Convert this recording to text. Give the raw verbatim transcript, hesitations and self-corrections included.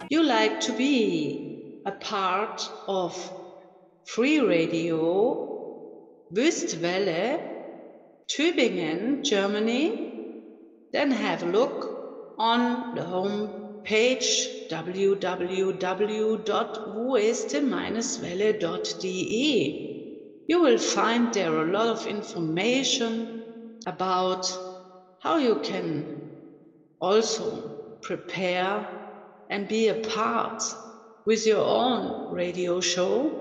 you like to be a part of Free Radio Wüstwelle, Tübingen, Germany, then have a look on the home page w w w dot wueste welle dot d e. You will find there a lot of information about how you can also prepare and be a part with your own radio show.